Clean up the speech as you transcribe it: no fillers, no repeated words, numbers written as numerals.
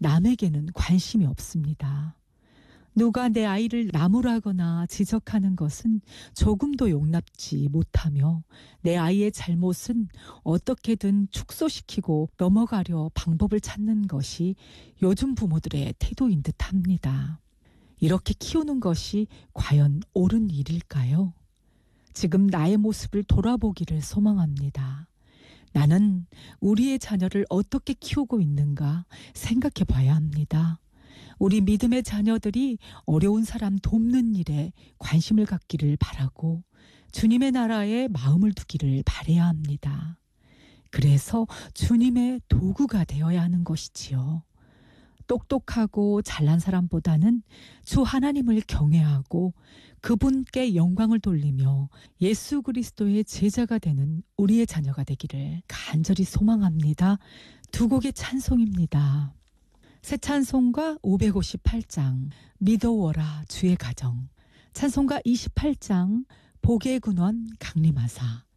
남에게는 관심이 없습니다. 누가 내 아이를 나무라거나 지적하는 것은 조금도 용납지 못하며 내 아이의 잘못은 어떻게든 축소시키고 넘어가려 방법을 찾는 것이 요즘 부모들의 태도인 듯합니다. 이렇게 키우는 것이 과연 옳은 일일까요? 지금 나의 모습을 돌아보기를 소망합니다. 나는 우리의 자녀를 어떻게 키우고 있는가 생각해 봐야 합니다. 우리 믿음의 자녀들이 어려운 사람 돕는 일에 관심을 갖기를 바라고 주님의 나라에 마음을 두기를 바라야 합니다. 그래서 주님의 도구가 되어야 하는 것이지요. 똑똑하고 잘난 사람보다는 주 하나님을 경외하고 그분께 영광을 돌리며 예수 그리스도의 제자가 되는 우리의 자녀가 되기를 간절히 소망합니다. 두 곡의 찬송입니다. 새 찬송가 558장 믿어워라 주의 가정, 찬송가 28장 복의 근원 강림하사,